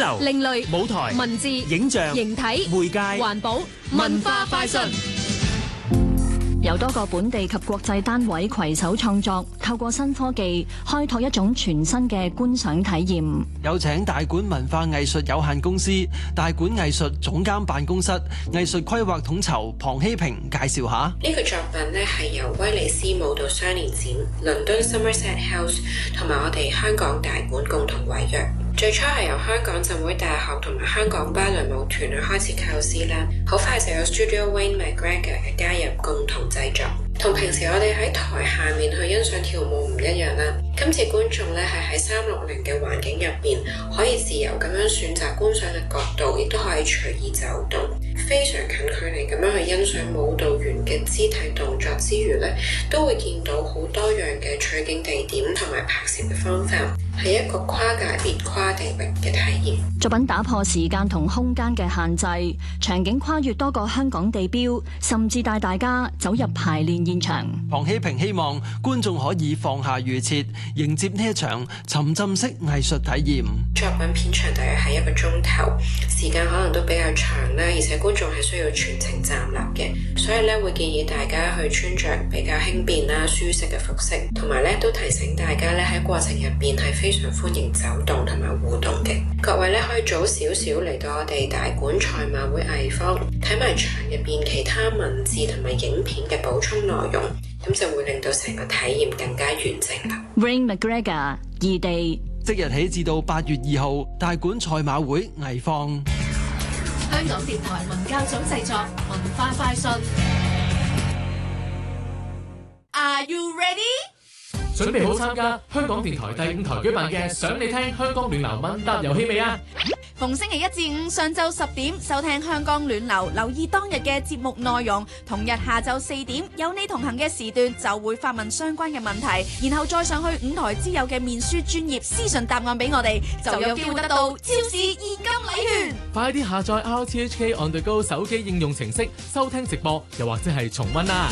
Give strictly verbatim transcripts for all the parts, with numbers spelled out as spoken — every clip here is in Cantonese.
流、 另類舞台、 文字、 影像、 形體、 媒介、 環保、文化快訊。 由多個本地及國際單位攜手創作，透過新科技開拓一種全新嘅觀賞體驗。 有請大館文化藝術有限公司大館藝術總監辦公室藝術規劃統籌龐希平介紹下。 呢個作品呢係由威尼斯舞蹈雙年展、倫敦 Somerset House 同埋我哋香港大館共同委約。最初係由香港浸會大學同埋香港芭蕾舞團去開始構思啦，好快就有 Studio Wayne McGregor 嘅加入，共同製作。同平時我哋喺台下面去欣賞跳舞唔一樣啦，今次觀眾咧係喺三六零嘅環境入邊，可以自由咁樣選擇觀賞嘅角度，亦都可以隨意走動，非常近距離咁樣去欣賞舞蹈員嘅肢體動作之餘咧，都會見到好多樣嘅取景地點同埋拍攝嘅方法，係一個跨界別、跨地域嘅體驗。 作品打破時間同空間嘅限制，場景跨越多個香港地標，甚至帶大家走入排練現場。 龐希平希望觀眾可以放下預設，迎接呢一場沉浸式藝術體驗。 作品片長大約係一個鐘頭，時間可能都比較長啦，而且觀眾係需要全程站立嘅，所以咧會建議大家去穿着比較輕便啦、舒適嘅服飾，同埋咧都提醒大家咧喺過程入邊係非常歡迎走動同埋互動嘅。各位咧可以早少少嚟到我哋大館賽馬會藝坊睇埋場入邊其他文字同埋影片嘅補充內容，咁就會令到成個體驗更加完整啦。 Wayne McGregor 異地即日起至到八月二號，大館賽馬會藝坊。 香港電台文教組製作，文化快訊。Are you ready？ 準備好參加香港電台第五台舉辦嘅想你聽香港暖流問答遊戲未啊？ 逢星期一至五上晝十點收聽香港暖流，留意當日嘅節目內容。同日下晝四點有你同行嘅時段就會發問相關嘅問題，然後再上去五台之友嘅面書專頁私信答案俾我哋，就有機會得到超市現金禮券。 快啲下載 R T H K On The Go 手機應用程式收聽直播，又或者係重溫啦。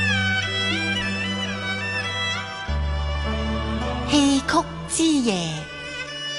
戲曲之夜。